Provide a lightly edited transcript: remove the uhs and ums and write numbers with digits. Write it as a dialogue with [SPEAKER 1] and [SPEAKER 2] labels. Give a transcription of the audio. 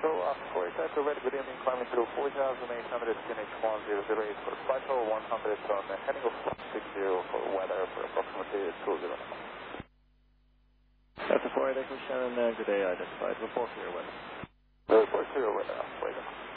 [SPEAKER 1] Control, Oscar 4 Echo, ready, good evening, climbing through 4,800 QNH 1008 for flight level 100 on the heading of flight 60 for weather for approximately 20 minutes.
[SPEAKER 2] That's a 4 Echo Shannon, good day, identified. Report for your weather.
[SPEAKER 1] Report for your weather, Oscar 4.